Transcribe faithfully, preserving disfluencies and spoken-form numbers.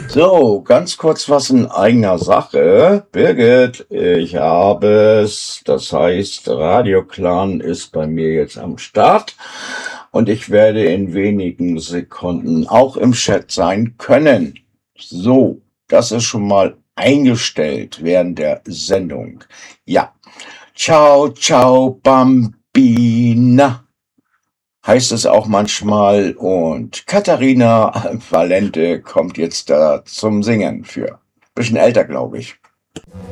So, ganz kurz was in eigener Sache. Birgit, ich habe es. Das heißt, Radioclan ist bei mir jetzt am Start und ich werde in wenigen Sekunden auch im Chat sein können. So, das ist schon mal eingestellt während der Sendung. Ja, ciao, ciao, Bambina. Heißt es auch manchmal. Und Katharina Valente kommt jetzt da zum Singen für. Bisschen älter, glaube ich.